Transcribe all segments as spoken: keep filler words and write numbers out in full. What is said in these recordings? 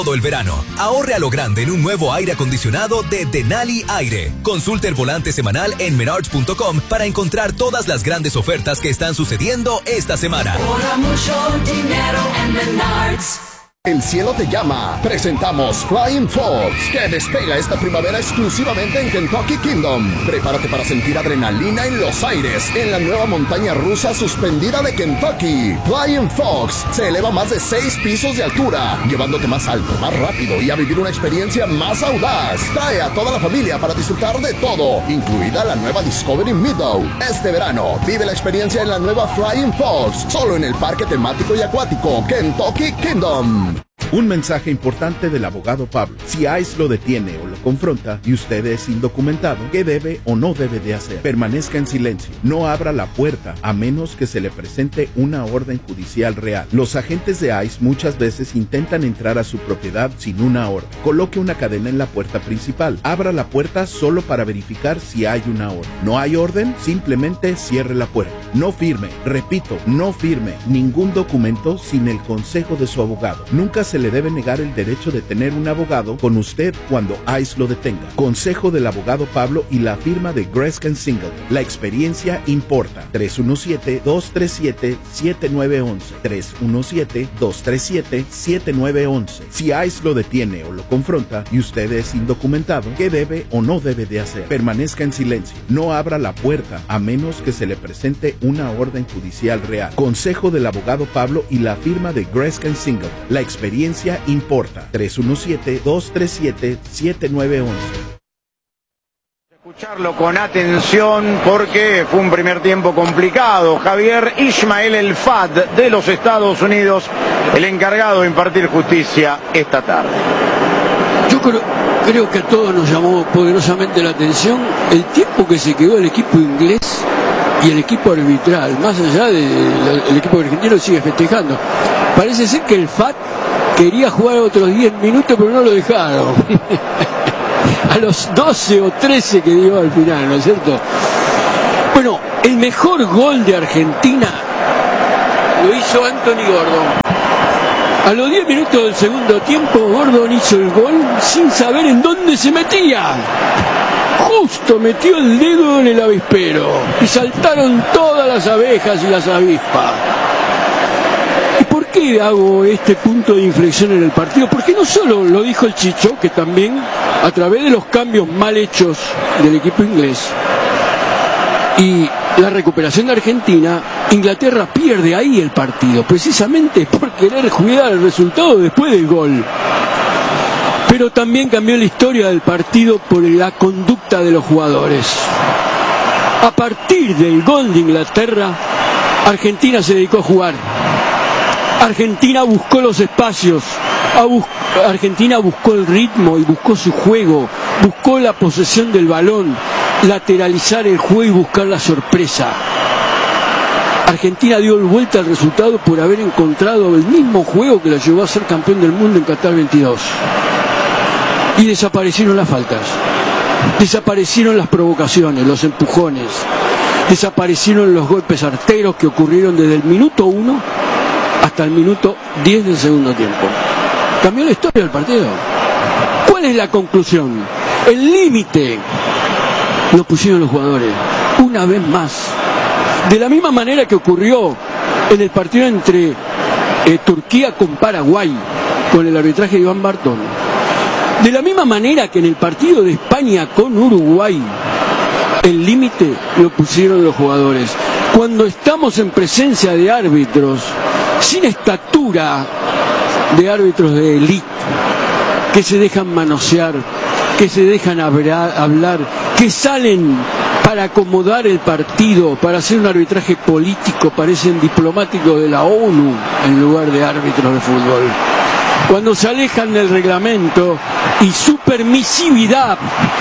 Todo el verano, ahorre a lo grande en un nuevo aire acondicionado de Denali Aire. Consulte el volante semanal en menards punto com para encontrar todas las grandes ofertas que están sucediendo esta semana. Ahorra mucho dinero en Menards. El cielo te llama. Presentamos Flying Fox, que despega esta primavera exclusivamente en Kentucky Kingdom. Prepárate para sentir adrenalina en los aires en la nueva montaña rusa suspendida de Kentucky. Flying Fox se eleva más de seis pisos de altura, llevándote más alto, más rápido y a vivir una experiencia más audaz. Trae a toda la familia para disfrutar de todo, incluida la nueva Discovery Meadow. Este verano, vive la experiencia en la nueva Flying Fox, solo en el parque temático y acuático Kentucky Kingdom. Un mensaje importante del abogado Pablo. Si ICE lo detiene o lo confronta y usted es indocumentado, ¿qué debe o no debe de hacer? Permanezca en silencio. No abra la puerta a menos que se le presente una orden judicial real. Los agentes de ICE muchas veces intentan entrar a su propiedad sin una orden. Coloque una cadena en la puerta principal. Abra la puerta solo para verificar si hay una orden. ¿No hay orden? Simplemente cierre la puerta. No firme, repito, no firme ningún documento sin el consejo de su abogado. Nunca se le debe negar el derecho de tener un abogado con usted cuando ICE lo detenga. Consejo del abogado Pablo y la firma de Gresk and Singleton. La experiencia importa. tres uno siete, dos tres siete, siete nueve uno uno. tres uno siete, dos tres siete, siete nueve uno uno. Si ICE lo detiene o lo confronta y usted es indocumentado, ¿qué debe o no debe de hacer? Permanezca en silencio. No abra la puerta a menos que se le presente una orden judicial real. Consejo del abogado Pablo y la firma de Gresk and Singleton. La experiencia importa. tres uno siete, dos tres siete, siete nueve uno uno. Escucharlo con atención porque fue un primer tiempo complicado. Javier Ismael El Fad de los Estados Unidos, el encargado de impartir justicia esta tarde. Yo creo, creo que a todos nos llamó poderosamente la atención el tiempo que se quedó el equipo inglés y el equipo arbitral. Más allá del equipo argentino sigue festejando. Parece ser que el Fad quería jugar otros diez minutos, pero no lo dejaron. A los doce o trece que dio al final, ¿no es cierto? Bueno, el mejor gol de Argentina lo hizo Anthony Gordon. A los diez minutos del segundo tiempo, Gordon hizo el gol sin saber en dónde se metía. Justo metió el dedo en el avispero y saltaron todas las abejas y las avispas. ¿Por qué hago este punto de inflexión en el partido? Porque no solo lo dijo el Chicho, que también a través de los cambios mal hechos del equipo inglés y la recuperación de Argentina, Inglaterra pierde ahí el partido, precisamente por querer cuidar el resultado después del gol. Pero también cambió la historia del partido por la conducta de los jugadores. A partir del gol de Inglaterra, Argentina se dedicó a jugar. Argentina buscó los espacios, bus Argentina buscó el ritmo y buscó su juego, buscó la posesión del balón, lateralizar el juego y buscar la sorpresa. Argentina dio vuelta al resultado por haber encontrado el mismo juego que la llevó a ser campeón del mundo en Qatar veintidós. Y desaparecieron las faltas, desaparecieron las provocaciones, los empujones, desaparecieron los golpes arteros que ocurrieron desde el minuto uno hasta el minuto diez del segundo tiempo. Cambió la historia del partido. ¿Cuál es la conclusión? El límite lo pusieron los jugadores, una vez más. De la misma manera que ocurrió en el partido entre eh, Turquía con Paraguay, con el arbitraje de Iván Bartón. De la misma manera que en el partido de España con Uruguay, el límite lo pusieron los jugadores. Cuando estamos en presencia de árbitros sin estatura, de árbitros de élite, que se dejan manosear, que se dejan hablar, hablar, que salen para acomodar el partido, para hacer un arbitraje político, parecen diplomáticos de la ONU en lugar de árbitros de fútbol. Cuando se alejan del reglamento y su permisividad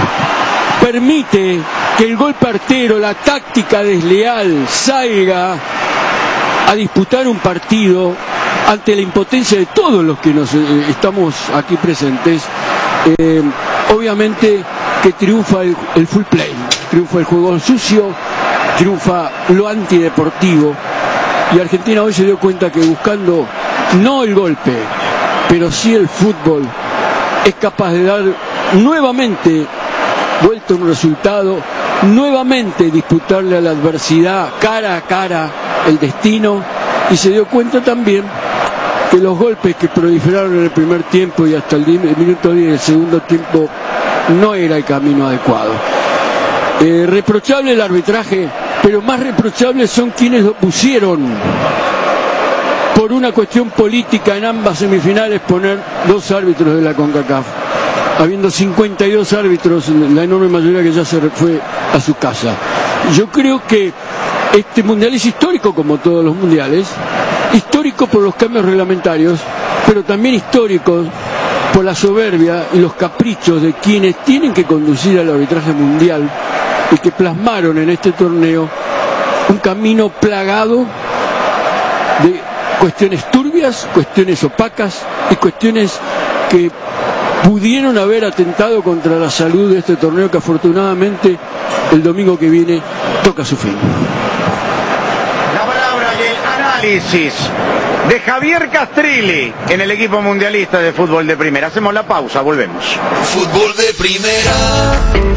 permite que el gol partero, la táctica desleal, salga a disputar un partido ante la impotencia de todos los que nos eh, estamos aquí presentes, eh, obviamente que triunfa el, el full play, triunfa el juego sucio, triunfa lo antideportivo, y Argentina hoy se dio cuenta que buscando no el golpe, pero sí el fútbol es capaz de dar nuevamente vuelta un resultado, nuevamente disputarle a la adversidad cara a cara el destino, y se dio cuenta también que los golpes que proliferaron en el primer tiempo y hasta el minuto diez del segundo tiempo no era el camino adecuado. Eh, reprochable el arbitraje, pero más reprochables son quienes lo pusieron por una cuestión política en ambas semifinales, poner dos árbitros de la CONCACAF, habiendo cincuenta y dos árbitros, la enorme mayoría que ya se fue a su casa. Yo creo que este mundial es histórico, como todos los mundiales, histórico por los cambios reglamentarios, pero también histórico por la soberbia y los caprichos de quienes tienen que conducir al arbitraje mundial y que plasmaron en este torneo un camino plagado de cuestiones turbias, cuestiones opacas y cuestiones que pudieron haber atentado contra la salud de este torneo, que afortunadamente el domingo que viene toca su fin. La palabra y el análisis de Javier Castrilli en el equipo mundialista de fútbol de primera. Hacemos la pausa, volvemos. Fútbol de primera.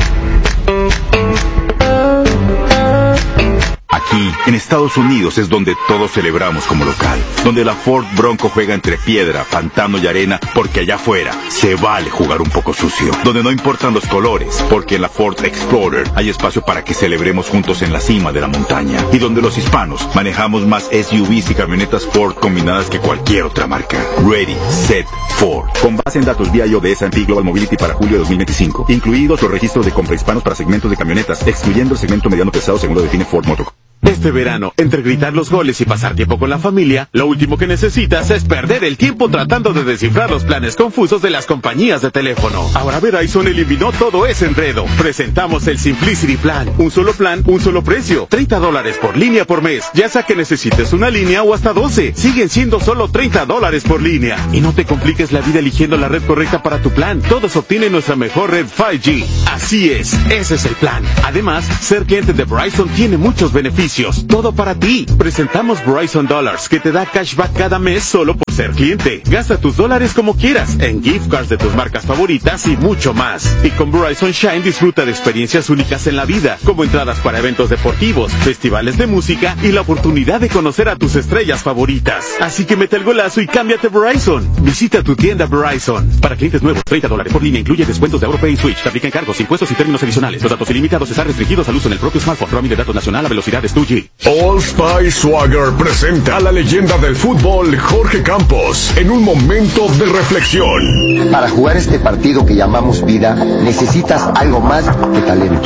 Aquí, en Estados Unidos, es donde todos celebramos como local. Donde la Ford Bronco juega entre piedra, pantano y arena, porque allá afuera se vale jugar un poco sucio. Donde no importan los colores, porque en la Ford Explorer hay espacio para que celebremos juntos en la cima de la montaña. Y donde los hispanos manejamos más S U Vs y camionetas Ford combinadas que cualquier otra marca. Ready, Set, Ford. Con base en datos vía I O de S and P Global Mobility para julio de dos mil veinticinco. Incluidos los registros de compra hispanos para segmentos de camionetas, excluyendo el segmento mediano pesado según lo define Ford Motor. Este verano, entre gritar los goles y pasar tiempo con la familia, lo último que necesitas es perder el tiempo tratando de descifrar los planes confusos de las compañías de teléfono. Ahora Verizon eliminó todo ese enredo. Presentamos el Simplicity Plan. Un solo plan, un solo precio. treinta dólares por línea por mes. Ya sea que necesites una línea o hasta doce. Siguen siendo solo treinta dólares por línea. Y no te compliques la vida eligiendo la red correcta para tu plan. Todos obtienen nuestra mejor red cinco G. Así es, ese es el plan. Además, ser cliente de Verizon tiene muchos beneficios. Todo para ti. Presentamos Verizon Dollars, que te da cashback cada mes solo por ser cliente. Gasta tus dólares como quieras, en gift cards de tus marcas favoritas y mucho más. Y con Verizon Shine disfruta de experiencias únicas en la vida, como entradas para eventos deportivos, festivales de música y la oportunidad de conocer a tus estrellas favoritas. Así que mete el golazo y cámbiate a Verizon. Visita tu tienda Verizon. Para clientes nuevos, treinta dólares por línea incluye descuentos de AuroPay y Switch. Te aplican cargos, impuestos y términos adicionales. Los datos ilimitados están restringidos al uso en el propio smartphone. Roaming de datos nacional a velocidades dos G. Old Spice Swagger presenta a la leyenda del fútbol, Jorge Campos, en un momento de reflexión. Para jugar este partido que llamamos vida, necesitas algo más que talento.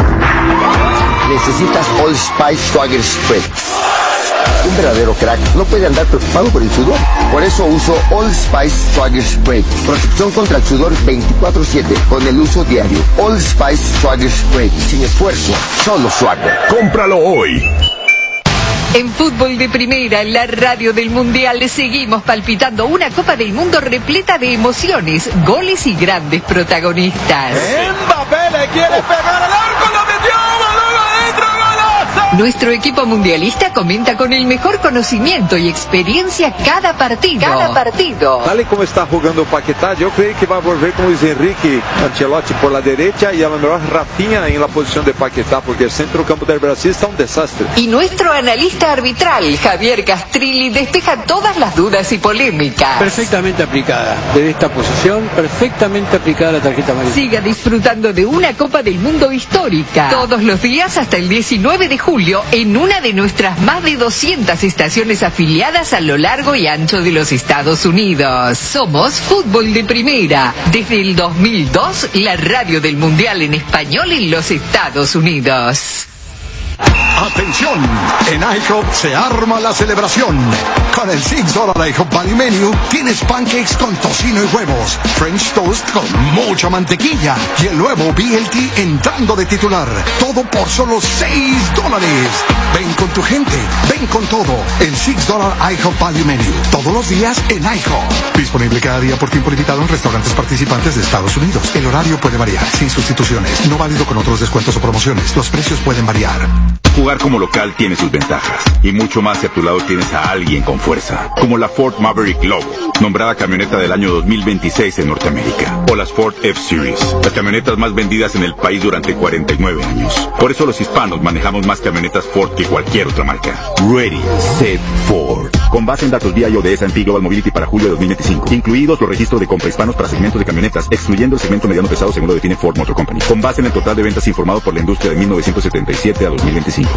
Necesitas Old Spice Swagger Spread. Un verdadero crack no puede andar preocupado por el sudor. Por eso uso Old Spice Swagger Spray. Protección contra el sudor veinticuatro siete con el uso diario. Old Spice Swagger Spray. Sin esfuerzo, solo Swagger. Cómpralo hoy. En Fútbol de Primera, en la radio del Mundial, seguimos palpitando una Copa del Mundo repleta de emociones, goles y grandes protagonistas. Mbappé le quiere pegar al arco, lo metió, balón adentro, golazo. Nuestro equipo mundialista comenta con el mejor conocimiento y experiencia cada partido. Cada partido. Tal y como está jugando Paquetá, yo creo que va a volver con Luis Enrique Ancelotti por la derecha y a lo mejor Rafinha en la posición de Paquetá, porque el centro campo del Brasil está un desastre. Y nuestro analista arbitral, Javier Castrilli, despeja todas las dudas y polémicas. Perfectamente aplicada. Desde esta posición, perfectamente aplicada la tarjeta amarilla. Siga disfrutando de una Copa del Mundo histórica. Todos los días hasta el diecinueve de julio en una de nuestras más de doscientas estaciones afiliadas a lo largo y ancho de los Estados Unidos. Somos Fútbol de Primera. Desde el dos mil dos, la radio del Mundial en español en los Estados Unidos. ¡Atención! En IHOP se arma la celebración. Con el seis dólares IHOP Value Menu tienes pancakes con tocino y huevos, French toast con mucha mantequilla y el nuevo B L T entrando de titular. Todo por solo seis dólares. Ven con tu gente, ven con todo. El seis dólares IHOP Value Menu. Todos los días en IHOP. Disponible cada día por tiempo limitado en restaurantes participantes de Estados Unidos. El horario puede variar, sin sustituciones. No válido con otros descuentos o promociones. Los precios pueden variar. Jugar como local tiene sus ventajas, y mucho más si a tu lado tienes a alguien con fuerza, como la Ford Maverick Lobo, nombrada camioneta del año dos mil veintiséis en Norteamérica, o las Ford F-Series, las camionetas más vendidas en el país durante cuarenta y nueve años. Por eso los hispanos manejamos más camionetas Ford que cualquier otra marca. Ready, Set, Ford. Con base en datos V I O de S and P Global Mobility para julio de dos mil veinticinco, incluidos los registros de compra hispanos para segmentos de camionetas, excluyendo el segmento mediano pesado según lo define Ford Motor Company, con base en el total de ventas informado por la industria de mil novecientos setenta y siete a dos mil veinticinco.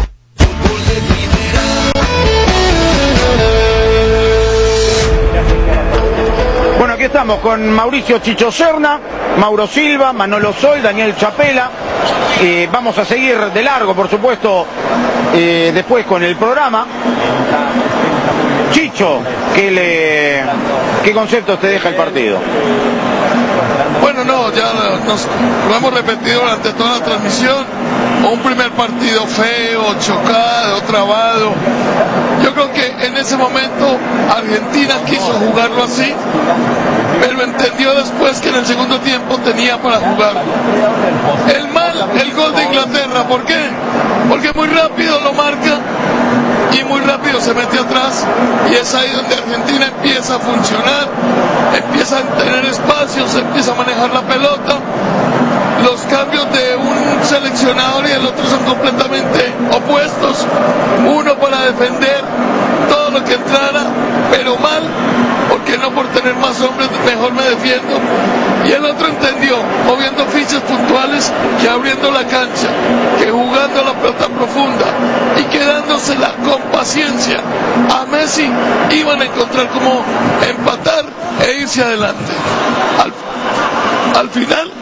Bueno, aquí estamos con Mauricio Chicho Serna, Mauro Silva, Manolo Sol, Daniel Chapela. Eh, vamos a seguir de largo, por supuesto, eh, después con el programa. Chicho, ¿qué, le, ¿qué conceptos te deja el partido? Bueno, no, ya nos, lo hemos repetido durante toda la transmisión. Un primer partido feo, chocado, trabado. Yo creo que en ese momento Argentina quiso jugarlo así, pero entendió después que en el segundo tiempo tenía para jugar. El mal, el gol de Inglaterra, ¿por qué? Porque muy rápido lo marca y muy rápido se mete atrás, y es ahí donde Argentina empieza a funcionar, empieza a tener espacios, empieza a manejar la pelota. Los cambios de un seleccionador y el otro son completamente opuestos. Uno para defender todo lo que entrara, pero mal, porque no por tener más hombres mejor me defiendo. Y el otro entendió, moviendo fichas puntuales, que abriendo la cancha, que jugando la pelota profunda y quedándosela con paciencia a Messi, iban a encontrar cómo empatar e irse adelante. Al, al final...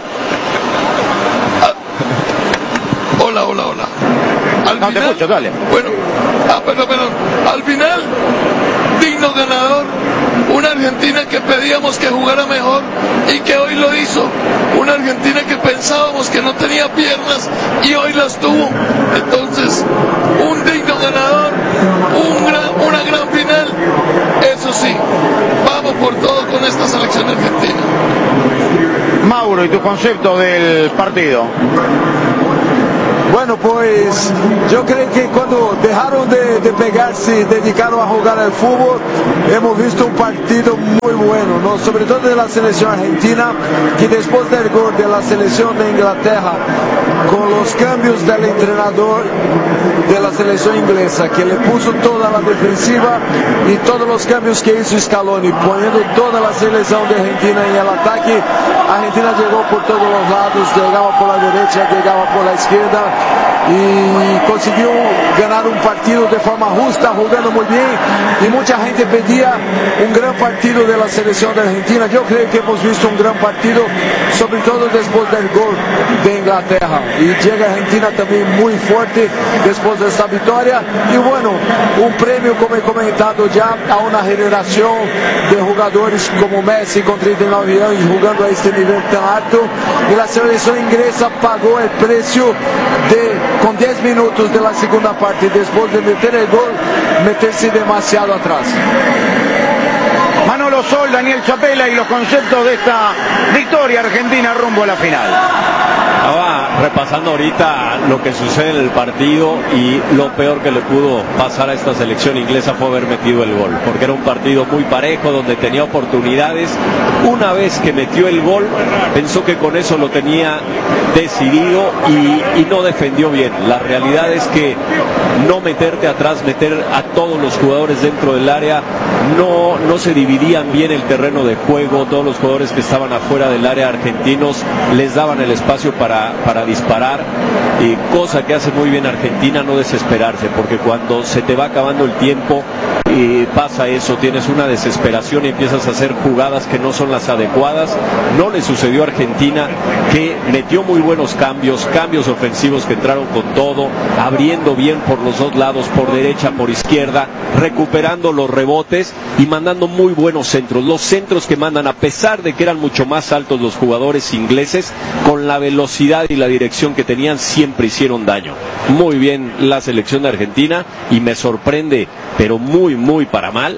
Hola, hola, hola. Al no, final, te escucho, dale. Bueno, ah, perdón, perdón. Al final, digno ganador, una Argentina que pedíamos que jugara mejor y que hoy lo hizo. Una Argentina que pensábamos que no tenía piernas y hoy las tuvo. Entonces, un digno ganador, un gran, una gran final. Eso sí, vamos por todo con esta selección argentina. Mauro, ¿y tu concepto del partido? Bueno, pues yo creo que cuando dejaron de, de pegarse y dedicaron a jugar al fútbol, hemos visto un partido muy bueno, ¿no? Sobre todo de la selección argentina, que después del gol de la selección de Inglaterra, con los cambios del entrenador de la selección inglesa, que le puso toda la defensiva y todos los cambios que hizo Scaloni, poniendo toda la selección de Argentina en el ataque, Argentina llegó por todos los lados, llegaba por la derecha, llegaba por la izquierda, y consiguió ganar un partido de forma justa, jugando muy bien, y mucha gente pedía un gran partido de la selección de Argentina. Yo creo que hemos visto un gran partido, sobre todo después del gol de Inglaterra, y llega Argentina también muy fuerte después de esta victoria, y bueno, un premio, como he comentado ya, a una generación de jugadores como Messi con treinta y nueve años jugando a este nivel tan alto, y la selección inglesa pagó el precio de, con diez minutos de la segunda parte, después de meter el gol, meterse demasiado atrás. Manolo Sol, Daniel Chapela y los conceptos de esta victoria argentina rumbo a la final. Estaba repasando ahorita lo que sucede en el partido, y lo peor que le pudo pasar a esta selección inglesa fue haber metido el gol, porque era un partido muy parejo, donde tenía oportunidades. Una vez que metió el gol, pensó que con eso lo tenía decidido y, y no defendió bien. La realidad es que no meterte atrás, meter a todos los jugadores dentro del área, no, no se dividían bien el terreno de juego. Todos los jugadores que estaban afuera del área argentinos les daban el espacio para, para disparar, y cosa que hace muy bien Argentina, no desesperarse, porque cuando se te va acabando el tiempo y pasa eso, tienes una desesperación y empiezas a hacer jugadas que no son las adecuadas. No le sucedió a Argentina, que metió muy buenos cambios, cambios ofensivos que entraron con todo, abriendo bien por los dos lados, por derecha, por izquierda, recuperando los rebotes y mandando muy buenos centros. Los centros que mandan, a pesar de que eran mucho más altos los jugadores ingleses, con la velocidad y la dirección que tenían, siempre hicieron daño. Muy bien la selección de Argentina, y me sorprende, pero muy muy para mal,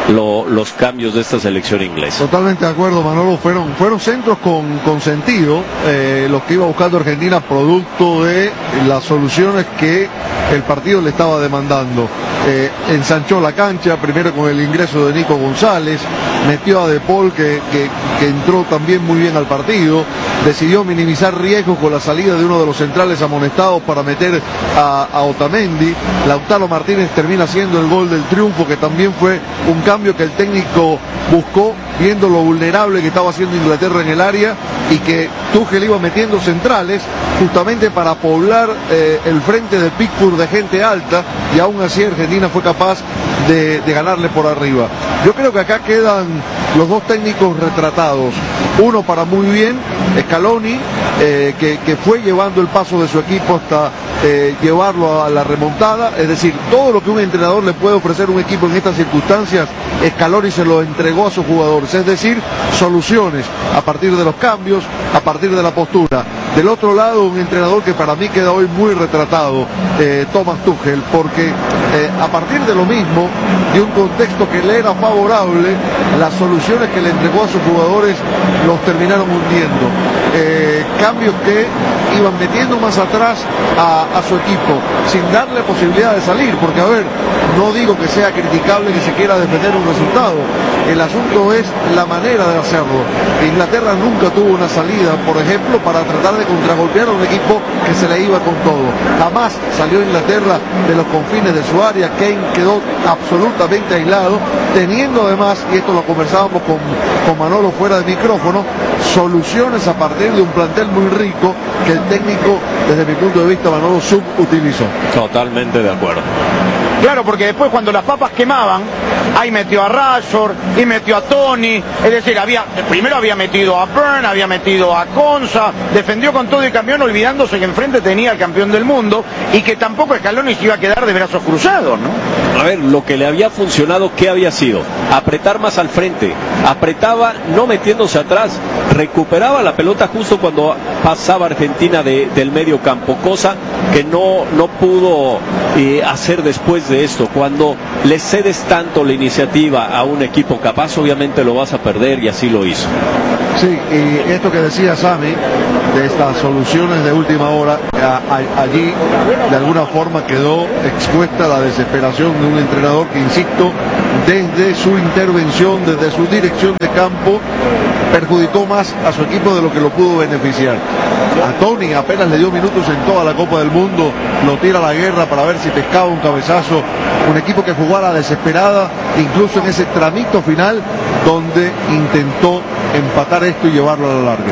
lo, los cambios de esta selección inglesa. Totalmente de acuerdo, Manolo. Fueron, fueron centros con, con sentido eh, los que iba buscando Argentina, producto de las soluciones que el partido le estaba demandando. Eh, ensanchó la cancha, primero con el ingreso de Nico González, metió a De Paul que, que, que entró también muy bien al partido, decidió minimizar riesgos con la salida de uno de los centrales amonestados para meter a, a Otamendi. Lautaro Martínez termina haciendo el gol del triunfo, que también fue un cambio que el técnico buscó, viendo lo vulnerable que estaba haciendo Inglaterra en el área, y que Tuchel iba metiendo centrales justamente para poblar eh, el frente de Pickford de gente alta, y aún así Argentina fue capaz de, de ganarle por arriba. Yo creo que acá quedan los dos técnicos retratados, uno para muy bien, Scaloni, eh, que, que fue llevando el paso de su equipo hasta eh, llevarlo a la remontada, es decir, todo lo que un entrenador le puede ofrecer a un equipo en estas circunstancias, Scaloni se lo entregó a sus jugadores, es decir, soluciones a partir de los cambios, a partir de la postura. Del otro lado, un entrenador que para mí queda hoy muy retratado, eh, Thomas Tuchel, porque eh, a partir de lo mismo, de un contexto que le era favorable, las soluciones que le entregó a sus jugadores los terminaron hundiendo. Eh, cambios que iban metiendo más atrás a, a su equipo, sin darle posibilidad de salir, porque a ver, no digo que sea criticable que se quiera defender un resultado, el asunto es la manera de hacerlo. Inglaterra nunca tuvo una salida, por ejemplo, para tratar de contragolpear a un equipo que se le iba con todo. Jamás salió Inglaterra de los confines de su área. Kane quedó absolutamente aislado, teniendo además, y esto lo conversábamos con, con Manolo fuera de micrófono, soluciones a partir de un plantel muy rico que el técnico, desde mi punto de vista, Manolo, subutilizó. Totalmente de acuerdo. Claro, porque después cuando las papas quemaban, ahí metió a Rashford y metió a Tony, es decir, había, primero había metido a Burn, había metido a Konsa, defendió con todo el campeón, olvidándose que enfrente tenía al campeón del mundo y que tampoco Scaloni se iba a quedar de brazos cruzados, ¿no? A ver, lo que le había funcionado, ¿qué había sido? Apretar más al frente, apretaba no metiéndose atrás, recuperaba la pelota justo cuando pasaba Argentina de, del medio campo, cosa que no, no pudo eh, hacer después de esto. Cuando le cedes tanto la iniciativa a un equipo capaz, obviamente lo vas a perder, y así lo hizo. Sí, y esto que decía Sammy, de estas soluciones de última hora, a, a, allí de alguna forma quedó expuesta la desesperación de un entrenador que, insisto, desde su intervención, desde su dirección de campo, perjudicó más a su equipo de lo que lo pudo beneficiar. A Tony apenas le dio minutos en toda la Copa del Mundo, lo tira a la guerra para ver si pescaba un cabezazo, un equipo que jugó a la desesperada, incluso en ese tramito final donde intentó empatar esto y llevarlo a la larga.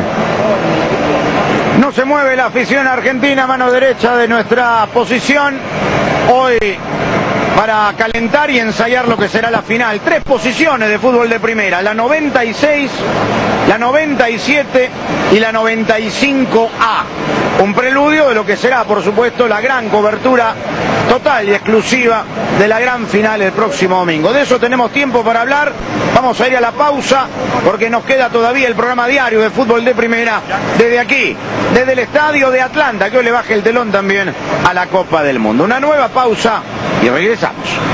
No se mueve la afición argentina, mano derecha de nuestra posición, hoy para calentar y ensayar lo que será la final. Tres posiciones de fútbol de primera, la noventa y seis, la noventa y siete y la noventa y cinco A. Un preludio de lo que será, por supuesto, la gran cobertura total y exclusiva de la gran final el próximo domingo. De eso tenemos tiempo para hablar. Vamos a ir a la pausa porque nos queda todavía el programa diario de fútbol de primera desde aquí, desde el estadio de Atlanta, que hoy le baje el telón también a la Copa del Mundo. Una nueva pausa y regresamos.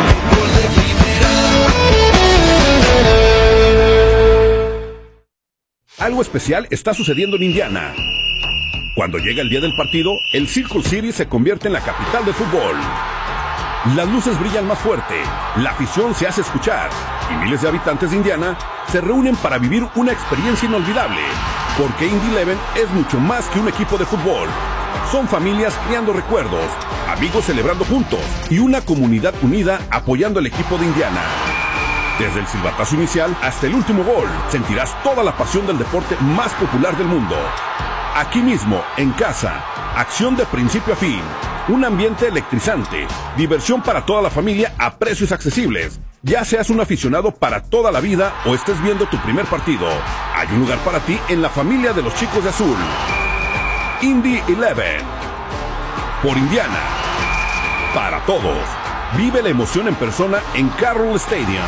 Algo especial está sucediendo en Indiana. Cuando llega el día del partido, el Circle City se convierte en la capital del fútbol. Las luces brillan más fuerte, la afición se hace escuchar y miles de habitantes de Indiana se reúnen para vivir una experiencia inolvidable. Porque Indy Eleven es mucho más que un equipo de fútbol. Son familias creando recuerdos, amigos celebrando juntos y una comunidad unida apoyando al equipo de Indiana. Desde el silbatazo inicial hasta el último gol, sentirás toda la pasión del deporte más popular del mundo. Aquí mismo, en casa, acción de principio a fin, un ambiente electrizante, diversión para toda la familia a precios accesibles. Ya seas un aficionado para toda la vida o estés viendo tu primer partido, hay un lugar para ti en la familia de los chicos de azul. Indy Eleven. Por Indiana. Para todos. Vive la emoción en persona en Carroll Stadium.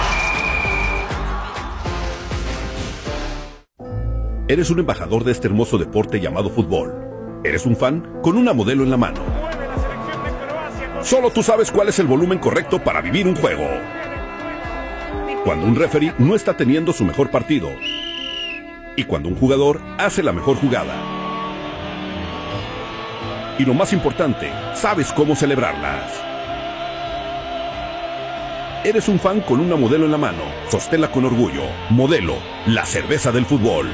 Eres un embajador de este hermoso deporte llamado fútbol. Eres un fan con una modelo en la mano. Solo tú sabes cuál es el volumen correcto para vivir un juego. Cuando un referee no está teniendo su mejor partido. Y cuando un jugador hace la mejor jugada. Y lo más importante, sabes cómo celebrarlas. Eres un fan con una Modelo en la mano. Sosténla con orgullo. Modelo, la cerveza del fútbol.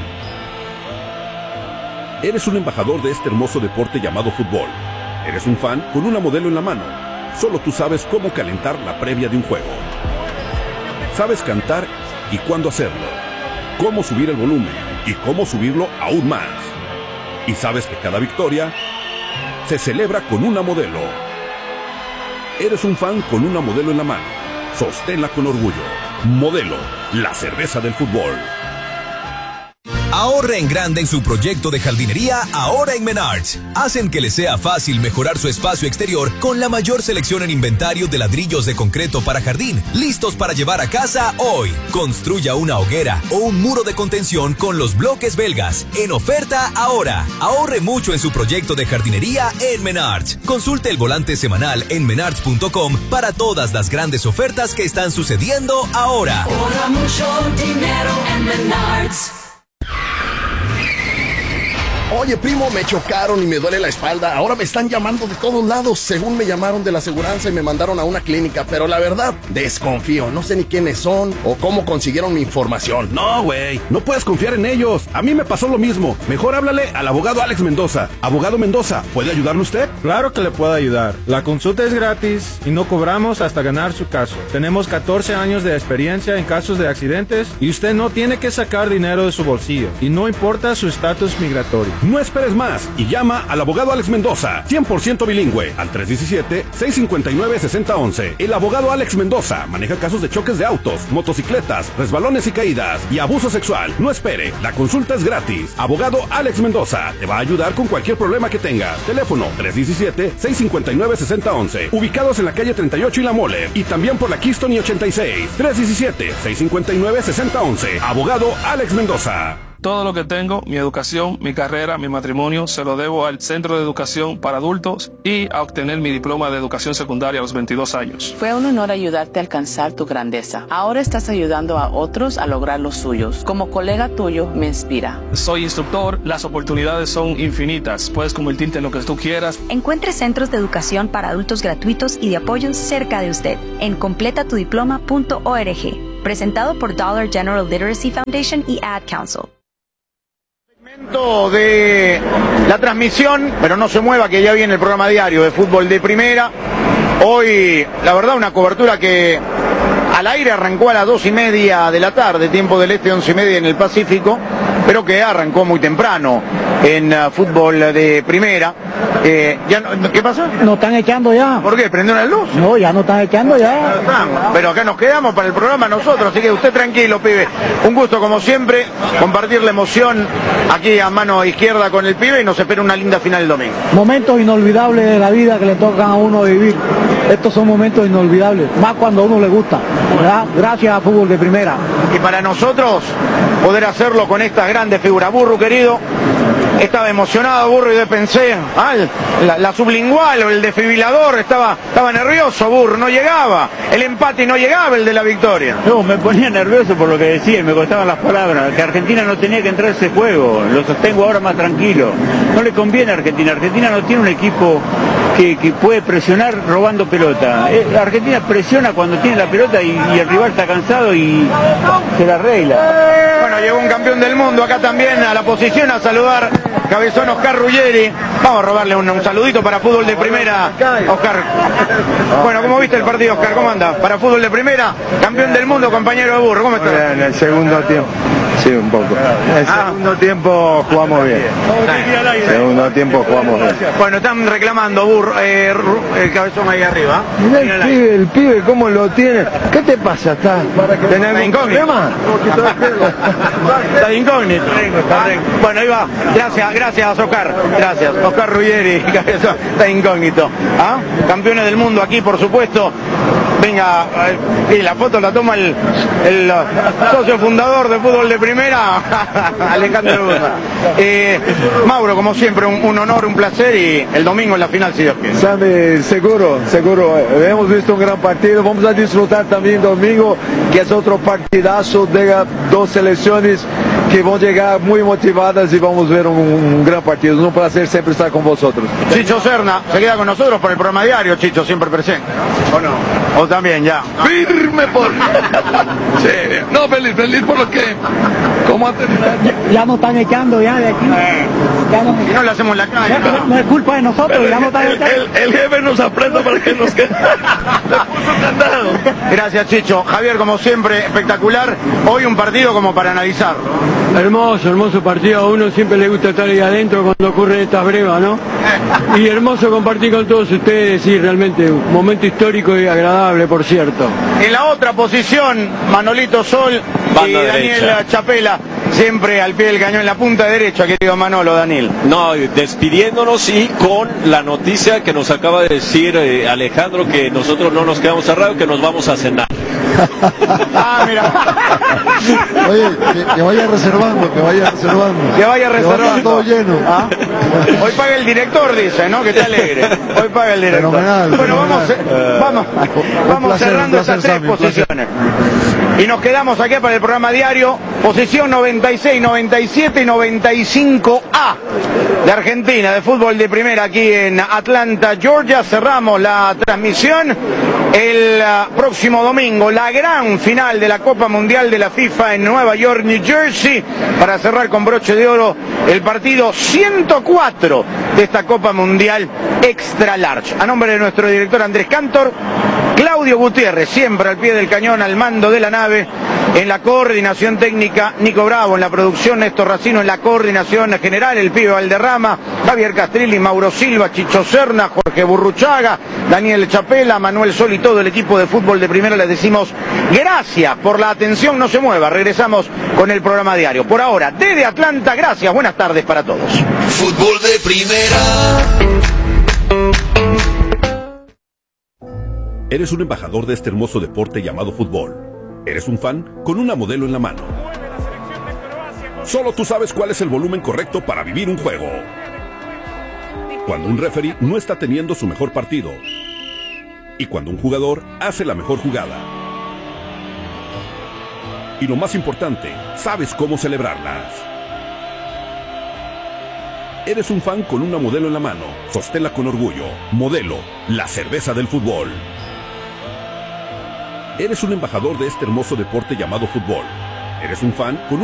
Eres un embajador de este hermoso deporte llamado fútbol. Eres un fan con una Modelo en la mano. Solo tú sabes cómo calentar la previa de un juego. Sabes cantar y cuándo hacerlo. Cómo subir el volumen y cómo subirlo aún más. Y sabes que cada victoria se celebra con una Modelo. Eres un fan con una Modelo en la mano. Sosténla con orgullo. Modelo, la cerveza del fútbol. Ahorra en grande en su proyecto de jardinería ahora en Menards. Hacen que les sea fácil mejorar su espacio exterior con la mayor selección en inventario de ladrillos de concreto para jardín, listos para llevar a casa hoy. Construya una hoguera o un muro de contención con los bloques belgas. En oferta ahora. Ahorre mucho en su proyecto de jardinería en Menards. Consulte el volante semanal en menards punto com para todas las grandes ofertas que están sucediendo ahora. Ahorra mucho dinero en Menards. Oye, primo, me chocaron y me duele la espalda. Ahora me están llamando de todos lados. Según me llamaron de la aseguranza y me mandaron a una clínica. Pero la verdad, desconfío. No sé ni quiénes son o cómo consiguieron mi información. No, güey, no puedes confiar en ellos. A mí me pasó lo mismo. Mejor háblale al abogado Alex Mendoza. Abogado Mendoza, ¿puede ayudarle usted? Claro que le puedo ayudar. La consulta es gratis y no cobramos hasta ganar su caso. Tenemos catorce años de experiencia en casos de accidentes y usted no tiene que sacar dinero de su bolsillo. Y no importa su estatus migratorio. No esperes más y llama al abogado Alex Mendoza, cien por ciento bilingüe, al tres uno siete, seis cinco nueve, seis cero uno uno. El abogado Alex Mendoza maneja casos de choques de autos, motocicletas, resbalones y caídas y abuso sexual. No espere, la consulta es gratis. Abogado Alex Mendoza te va a ayudar con cualquier problema que tengas. Teléfono tres uno siete, seis cinco nueve, seis cero uno uno. Ubicados en la calle treinta y ocho y La Mole y también por la Keystone y ochenta y seis. tres uno siete, seis cinco nueve, seis cero uno uno. Abogado Alex Mendoza. Todo lo que tengo, mi educación, mi carrera, mi matrimonio, se lo debo al Centro de Educación para Adultos y a obtener mi diploma de educación secundaria a los veintidós años. Fue un honor ayudarte a alcanzar tu grandeza. Ahora estás ayudando a otros a lograr los suyos. Como colega tuyo, me inspira. Soy instructor, las oportunidades son infinitas. Puedes convertirte en lo que tú quieras. Encuentre centros de educación para adultos gratuitos y de apoyo cerca de usted en completa tu diploma punto org. Presentado por Dollar General Literacy Foundation y Ad Council. Momento de la transmisión, pero no se mueva que ya viene el programa diario de fútbol de primera. Hoy, la verdad, una cobertura que al aire arrancó a las dos y media de la tarde, tiempo del este, once y media en el Pacífico, pero que arrancó muy temprano en uh, fútbol de primera. Eh, ya no, ¿qué pasa? Nos están echando ya. ¿Por qué? ¿Prendieron la luz? No, ya nos están echando ya. Pero acá nos quedamos para el programa nosotros, así que usted tranquilo, pibe. Un gusto como siempre, compartir la emoción aquí a mano izquierda con el pibe y nos espera una linda final el domingo. Momentos inolvidables de la vida que le tocan a uno vivir. Estos son momentos inolvidables, más cuando a uno le gusta. ¿Verdad? Gracias a Fútbol de Primera. Y para nosotros, poder hacerlo con estas grandes figuras. Burro, querido, estaba emocionado, Burro, y yo pensé, ah, la, la sublingual o el desfibrilador, estaba, estaba nervioso, Burro, no llegaba. El empate no llegaba, el de la victoria. No, me ponía nervioso por lo que decía, me costaban las palabras, que Argentina no tenía que entrar a ese juego, lo sostengo ahora más tranquilo. No le conviene a Argentina, Argentina no tiene un equipo que, que puede presionar robando pelota. Eh, Argentina presiona cuando tiene la pelota y, y el rival está cansado y se la arregla. Bueno, llegó un campeón del mundo acá también a la posición a saludar, cabezón Oscar Ruggeri. Vamos a robarle un, un saludito para fútbol de primera, Oscar. Bueno, ¿cómo viste el partido, Oscar? ¿Cómo anda? Para fútbol de primera, campeón del mundo, compañero de Burro. ¿Cómo estás? En el segundo tiempo. Sí, un poco. En el ah. segundo tiempo jugamos bien. En el segundo tiempo jugamos bien. Bueno, están reclamando Burro, eh, el cabezón ahí arriba. Mira el pibe, el pibe, ¿cómo lo tiene? ¿Qué te pasa? ¿Está, ¿Tenés incógnito? Está incógnito. Bueno, ahí va. Gracias, gracias, Oscar. Gracias. Oscar Ruggeri, cabezón, está incógnito. ¿Ah? Campeones del mundo aquí, por supuesto. Venga, y la foto la toma el, el socio fundador de Fútbol de Primera, Alejandro Guzmán. Eh, Mauro, como siempre, un, un honor, un placer, y el domingo en la final, si Dios quiere. Sammy, seguro, seguro. Hemos visto un gran partido. Vamos a disfrutar también domingo, que es otro partidazo de dos selecciones que van a llegar muy motivadas y vamos a ver un, un gran partido. Es un placer siempre estar con vosotros. Chicho Serna se queda con nosotros por el programa diario, Chicho, siempre presente, ¿no? ¿O no? O también, ya. Firme por... Sí, no, feliz, feliz por lo que... ¿Cómo ha terminado? Ya, ya nos están echando ya de aquí. Eh, ya nos... Y no le hacemos la calle. No, no es culpa de nosotros, Pero ya nos están el, echando. el, el jefe nos aprenda para que nos quede. Le puso candado. Gracias, Chicho. Javier, como siempre, espectacular. Hoy un partido como para analizarlo. Hermoso, hermoso partido. A uno siempre le gusta estar ahí adentro cuando ocurren estas brevas, ¿no? Y hermoso compartir con todos ustedes, sí, realmente un momento histórico y agradable, por cierto. En la otra posición, Manolito Sol Banda y Daniel derecha. Chapela, siempre al pie del cañón, en la punta derecha, querido Manolo, Daniel. No, despidiéndonos y con la noticia que nos acaba de decir eh, Alejandro, que nosotros no nos quedamos a radio, que nos vamos a cenar. Ah, mira. Oye, que, que vaya reservando, que vaya reservando. Que vaya reservando. Que todo lleno. ¿Ah? Hoy paga el director, dice, ¿no? Que está alegre. Hoy paga el director. Fenomenal, bueno, vamos, fenomenal. vamos, vamos placer, cerrando placer, estas tres Sammy, posiciones. Y nos quedamos aquí para el programa diario, posición noventa y seis, noventa y siete y noventa y cinco A de Argentina, de fútbol de primera, aquí en Atlanta, Georgia. Cerramos la transmisión el uh, próximo domingo, la gran final de la Copa Mundial de la FIFA en Nueva York, New Jersey, para cerrar con broche de oro el partido ciento cuatro de esta Copa Mundial Extra Large. A nombre de nuestro director Andrés Cantor, Claudio Gutiérrez, siempre al pie del cañón, al mando de la nave, en la coordinación técnica Nico Bravo, en la producción Néstor Racino, en la coordinación general el pibe Valderrama, Javier Castrilli, Mauro Silva, Chicho Serna, Jorge Burruchaga, Daniel Chapela, Manuel Sol y todo el equipo de fútbol de primera. Les decimos gracias por la atención, no se mueva, regresamos con el programa diario. Por ahora, desde Atlanta, gracias, buenas tardes para todos. Fútbol de primera. Eres un embajador de este hermoso deporte llamado fútbol. Eres un fan con una modelo en la mano. Solo tú sabes cuál es el volumen correcto para vivir un juego. Cuando un referee no está teniendo su mejor partido. Y cuando un jugador hace la mejor jugada. Y lo más importante, sabes cómo celebrarlas. Eres un fan con una modelo en la mano. Sosténla con orgullo. Modelo, la cerveza del fútbol. Eres un embajador de este hermoso deporte llamado fútbol. Eres un fan con un